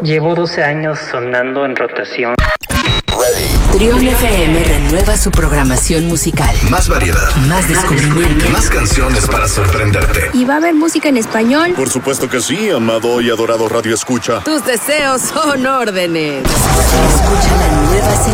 Llevo 12 años sonando en rotación. Trión FM renueva su programación musical. Más variedad, más descubrimiento, más canciones para sorprenderte. ¿Y va a haber música en español? Por supuesto que sí, amado y adorado Radio Escucha. Tus deseos son órdenes. Escucha la nueva